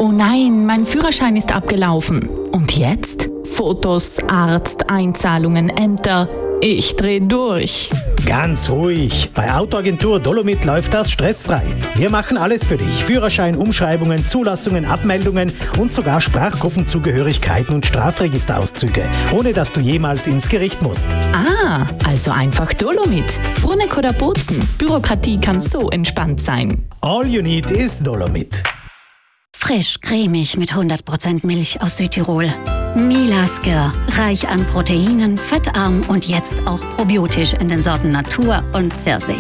Oh nein, mein Führerschein ist abgelaufen. Und jetzt? Fotos, Arzt, Einzahlungen, Ämter. Ich dreh durch. Ganz ruhig. Bei Autoagentur Dolomit läuft das stressfrei. Wir machen alles für dich. Führerschein, Umschreibungen, Zulassungen, Abmeldungen und sogar Sprachgruppenzugehörigkeiten und Strafregisterauszüge, ohne dass du jemals ins Gericht musst. Ah, also einfach Dolomit. Bruneck oder Bozen. Bürokratie kann so entspannt sein. All you need is Dolomit. Frisch, cremig mit 100% Milch aus Südtirol. Milasker, reich an Proteinen, fettarm und jetzt auch probiotisch in den Sorten Natur und Pfirsich.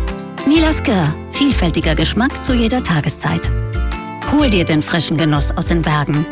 Milasker, vielfältiger Geschmack zu jeder Tageszeit. Hol dir den frischen Genuss aus den Bergen.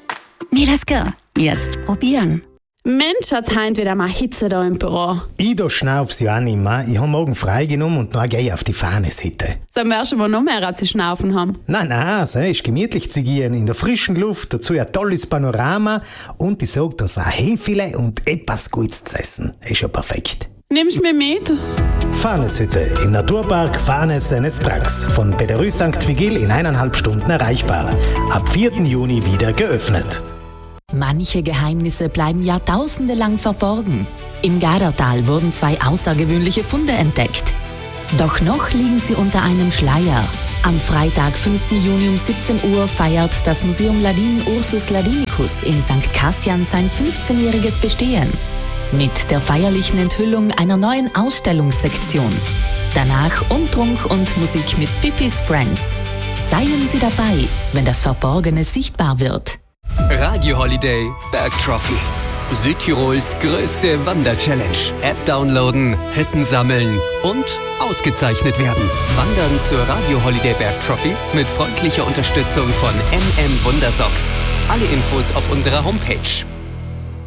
Milasker, jetzt probieren. Mensch, hat's heint wieder mal Hitze da im Büro. Ich schnauf's ja auch nicht mehr. Ich hab morgen freigenommen und dann geh ich auf die Fahneshitte. Sollen wir schon mal noch mehr als sie schnaufen haben? Nein, so ist gemütlich zu gehen. In der frischen Luft, dazu ein tolles Panorama und ich sag, da sind Häfele und etwas Gutes zu essen. Ist ja perfekt. Nimmst du mich mit? Fahneshütte im Naturpark Fahnes seines Prax. Von Bederü St. Vigil in 1,5 Stunden erreichbar. Ab 4. Juni wieder geöffnet. Manche Geheimnisse bleiben Jahrtausende lang verborgen. Im Gardertal wurden 2 außergewöhnliche Funde entdeckt. Doch noch liegen sie unter einem Schleier. Am Freitag, 5. Juni um 17 Uhr feiert das Museum Ladin Ursus Ladinicus in St. Cassian sein 15-jähriges Bestehen. Mit der feierlichen Enthüllung einer neuen Ausstellungssektion. Danach Umtrunk und Musik mit Pippis Friends. Seien Sie dabei, wenn das Verborgene sichtbar wird. Radio Holiday Berg Trophy. Südtirols größte Wander-Challenge. App downloaden, Hütten sammeln und ausgezeichnet werden. Wandern zur Radio Holiday Berg Trophy mit freundlicher Unterstützung von MM Wundersocks. Alle Infos auf unserer Homepage